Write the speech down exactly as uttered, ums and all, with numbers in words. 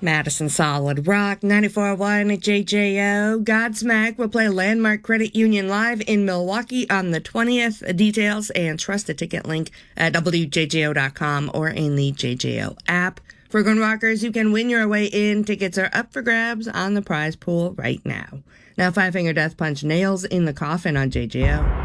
Madison Solid Rock, ninety-four point one at J J O. Godsmack will play Landmark Credit Union live in Milwaukee on the twentieth. Details and trust a ticket link at W J J O dot com or in the J J O app. For Gun Rockers, you can win your way in. Tickets are up for grabs on the prize pool right now. Now, Five Finger Death Punch nails in the coffin on J J O.